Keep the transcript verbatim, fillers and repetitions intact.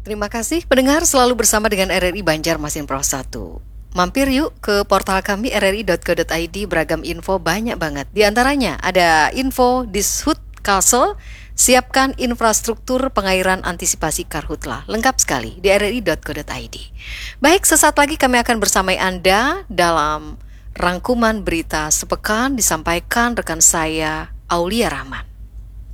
Terima kasih pendengar selalu bersama dengan R R I Banjarmasin Pro satu. Mampir yuk ke portal kami r r i dot co dot i d, beragam info banyak banget. Di antaranya ada info Dishub Kalsel, siapkan infrastruktur pengairan antisipasi karhutlah. Lengkap sekali di r r i dot co dot i d. Baik, sesaat lagi kami akan bersamai Anda dalam rangkuman berita sepekan disampaikan rekan saya Aulia Rahman.